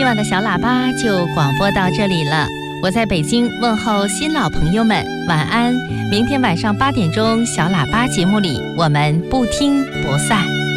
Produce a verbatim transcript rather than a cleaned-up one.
晚的小喇叭就广播到这里了。我在北京问候新老朋友们，晚安。明天晚上八点钟小喇叭节目里，我们不听不散。